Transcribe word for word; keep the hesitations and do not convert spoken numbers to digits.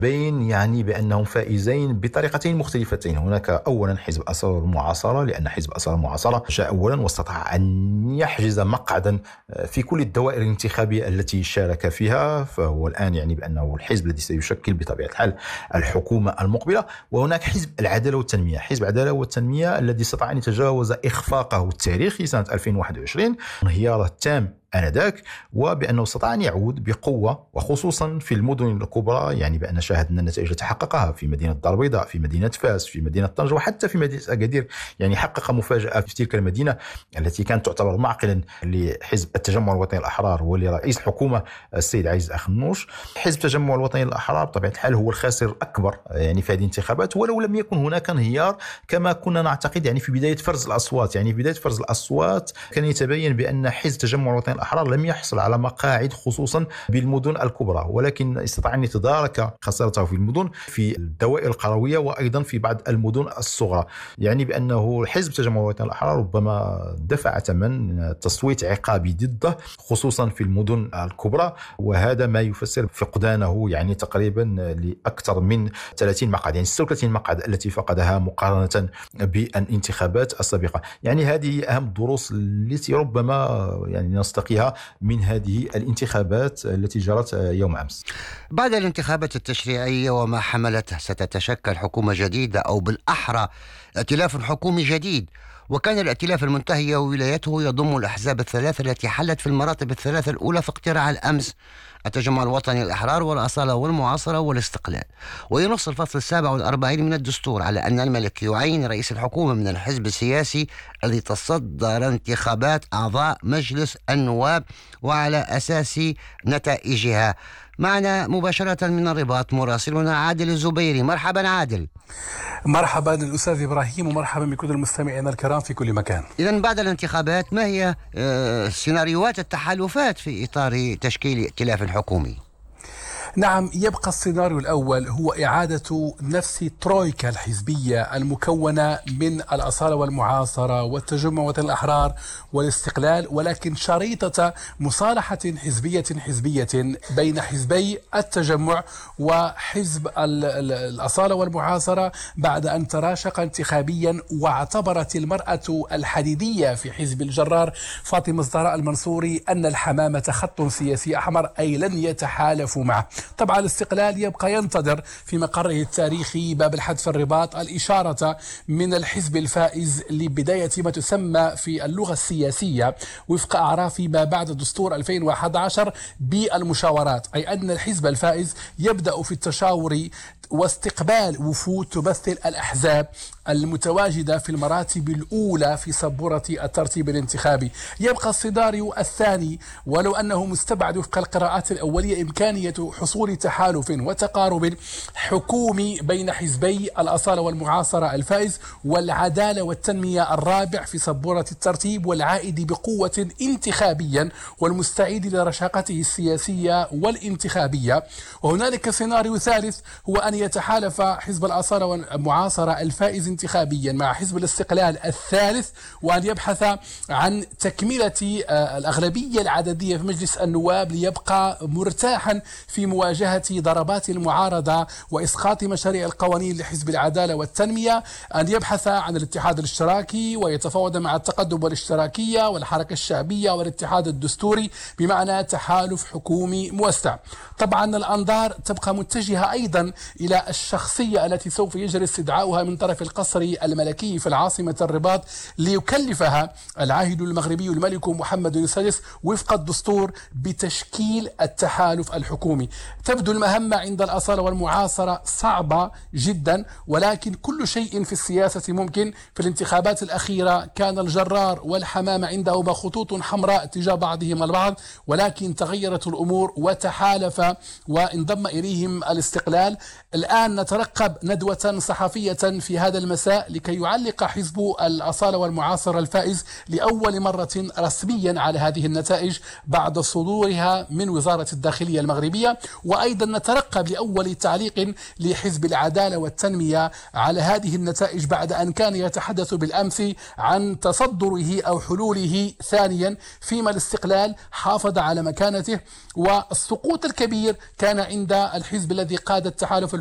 بين يعني بأنهم فائزين بطريقتين مختلفتين. هناك أولا حزب الأصالة والمعاصرة، لأن حزب الأصالة والمعاصرة جاء أولا واستطاع أن يحجز مقعدا في كل الدوائر الانتخابية التي شارك فيها، فهو الآن يعني بأنه الحزب الذي سيشكل بطبيعة الحال الحكومة المقبلة. وهناك حزب العدالة والتنمية، حزب العدالة والتنمية الذي استطاع أن يتجاوز إخفاقه التاريخي سنة ألفين وواحد وعشرين، انهياره التام آنذاك، وبأنه استطاع أن يعود بقوة وخصوصا في المدن الكبرى، يعني بأن شاهدنا النتائج التي حققها في مدينة الدار البيضاء، في مدينة فاس، في مدينة طنجة، وحتى في مدينة أكادير. يعني حقق مفاجأة في تلك المدينة التي كانت تعتبر معقلا لحزب التجمع الوطني الأحرار ولرئيس الحكومة السيد عزيز أخنوش. حزب التجمع الوطني الأحرار بطبيعة الحال هو الخاسر الأكبر يعني في هذه الانتخابات، ولو لم يكن هناك انهيار كما كنا نعتقد يعني في بداية فرز الأصوات. يعني في بداية فرز الأصوات كان يتبين بأن حزب التجمع الوطني الأحرار لم يحصل على مقاعد خصوصا بالمدن الكبرى، ولكن استطاع أن يتدارك خسارته في المدن في الدوائر القروية وأيضا في بعض المدن الصغرى. يعني بأنه حزب التجمع الوطني الأحرار ربما دفع ثمن تصويت عقابي ضده خصوصا في المدن الكبرى، وهذا ما يفسر فقدانه يعني تقريبا لأكثر من ثلاثين مقعد، يعني ستة وثلاثين مقعد التي فقدها مقارنة بالانتخابات السابقة. يعني هذه أهم الدروس التي ربما يعني نستقيها من هذه الانتخابات التي جرت يوم أمس. بعد الانتخابات التشريعية وما حملته ستتشكل حكومة جديدة، أو بالأحرى ائتلاف حكومي جديد، وكان الائتلاف المنتهي ولايته يضم الأحزاب الثلاثة التي حلت في المراتب الثلاثة الأولى في اقتراع الأمس: التجمع الوطني الأحرار والأصالة والمعاصرة والاستقلال. وينص الفصل السابع والأربعين من الدستور على أن الملك يعين رئيس الحكومة من الحزب السياسي الذي تصدر انتخابات أعضاء مجلس النواب وعلى أساس نتائجها. معنا مباشرة من الرباط مراسلنا عادل الزبيري. مرحبا عادل. مرحبا الأستاذ إبراهيم، ومرحبا بكل المستمعين الكرام في كل مكان. إذن بعد الانتخابات ما هي سيناريوهات التحالفات في إطار تشكيل ائتلاف حكومي؟ نعم، يبقى السيناريو الأول هو إعادة نفس الترويكا الحزبية المكونة من الأصالة والمعاصرة والتجمع والوطن الأحرار والاستقلال، ولكن شريطة مصالحة حزبية حزبية بين حزبي التجمع وحزب الأصالة والمعاصرة بعد أن تراشق انتخابيا. واعتبرت المرأة الحديدية في حزب الجرار فاطمة الزهراء المنصوري أن الحمامة خط سياسي أحمر، أي لن يتحالفوا معه. طبعا الاستقلال يبقى ينتظر في مقره التاريخي باب الحد في الرباط الإشارة من الحزب الفائز لبداية ما تسمى في اللغة السياسية وفق أعراف ما بعد دستور ألفين وأحد عشر بالمشاورات، أي أن الحزب الفائز يبدأ في التشاور واستقبال وفود تمثل الأحزاب المتواجدة في المراتب الأولى في سبورة الترتيب الانتخابي. يبقى السيناريو الثاني، ولو أنه مستبعد وفق القراءات الأولية، إمكانية حصول تحالف وتقارب حكومي بين حزبي الأصالة والمعاصرة الفائز والعدالة والتنمية الرابع في سبورة الترتيب، والعائد بقوة انتخابيا والمستعد لرشاقته السياسية والانتخابية. وهنالك سيناريو ثالث، هو أن يتحالف حزب الأصالة والمعاصرة الفائز انتخابيا مع حزب الاستقلال الثالث، وأن يبحث عن تكملة الأغلبية العددية في مجلس النواب ليبقى مرتاحا في مواجهة ضربات المعارضة وإسقاط مشاريع القوانين لحزب العدالة والتنمية، أن يبحث عن الاتحاد الاشتراكي ويتفاوض مع التقدم والاشتراكية والحركة الشعبية والاتحاد الدستوري بمعنى تحالف حكومي موسع. طبعا الأنظار تبقى متجهة أيضا إلى الشخصية التي سوف يجري استدعاؤها من طرف القصر الملكي في العاصمة الرباط ليكلفها العاهل المغربي الملك محمد السادس وفق الدستور بتشكيل التحالف الحكومي. تبدو المهمة عند الأصالة والمعاصرة صعبة جدا، ولكن كل شيء في السياسة ممكن. في الانتخابات الأخيرة كان الجرار والحمامة عندهما خطوط حمراء تجاه بعضهما البعض، ولكن تغيرت الأمور وتحالف وانضم إليهم الاستقلال. الآن نترقب ندوة صحفية في هذا المساء لكي يعلق حزب الأصالة والمعاصرة الفائز لأول مرة رسميا على هذه النتائج بعد صدورها من وزارة الداخلية المغربية. وأيضا نترقب لأول تعليق لحزب العدالة والتنمية على هذه النتائج بعد أن كان يتحدث بالأمس عن تصدره أو حلوله ثانيا، فيما الاستقلال حافظ على مكانته، والسقوط الكبير كان عند الحزب الذي قاد التحالف